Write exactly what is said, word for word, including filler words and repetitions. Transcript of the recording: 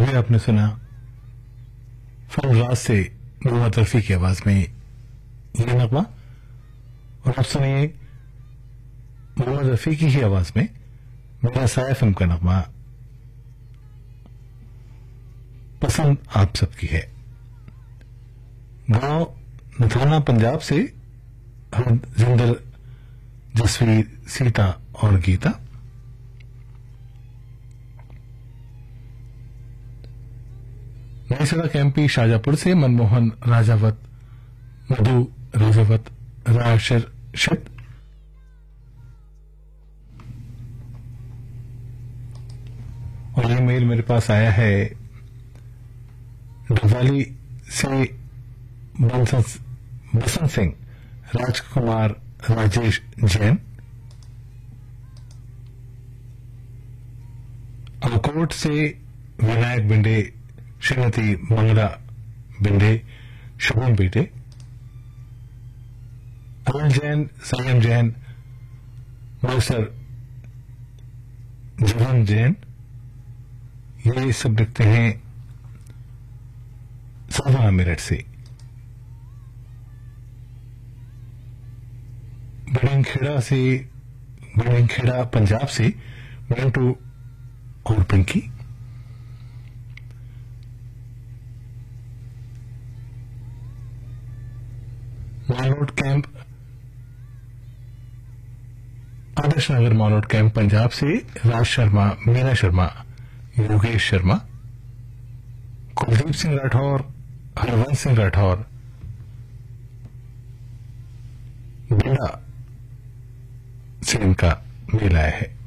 अभी आपने सुना फिल्म राज से मोहम्मद रफी की आवाज में ये नगमा, और अब सुनिए मोहम्मद रफी की ही आवाज में मेरा साया फिल्म का नगमा पसंद आप सबकी है। गांव नथाना पंजाब से जिंदल, जसवीर, सीता और गीता। नई सड़क एमपी शाजापुर से मनमोहन, राजावत, मधु, राजावत, राशर शित। और ये मेल मेरे पास आया है डबवाली से बसंत सिंह, राजकुमार, राजेश जैन। आकोट से विनायक बिंडे, श्रीमती मंगला बिंडे, शुभम बेटे। अनिल जैन, संयम जैन, मौसर जीवन जैन, ये सब लिखते हैं साधना मेरठ से। बड़िंगखेड़ा से बड़िंगखेड़ा पंजाब से मिंटू और Pinky. Mallord camp, Adarsh Nagar Mallord camp Punjab से राज शर्मा, मीरा शर्मा, योगेश शर्मा, कुलदीप सिंह राठौर, हरवंश सिंह राठौर, बिंडा से इनका मेल आया है।